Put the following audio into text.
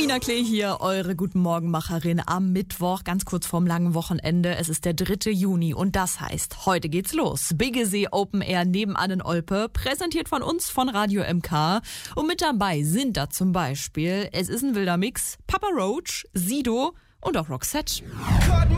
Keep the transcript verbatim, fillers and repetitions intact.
Tina Klee hier, eure Guten Morgenmacherin am Mittwoch, ganz kurz vorm langen Wochenende. Es ist der dritte Juni und das heißt, heute geht's los. Biggesee Open Air nebenan in Olpe, präsentiert von uns von Radio M K. Und mit dabei sind da zum Beispiel, es ist ein wilder Mix, Papa Roach, Sido und auch Roxette.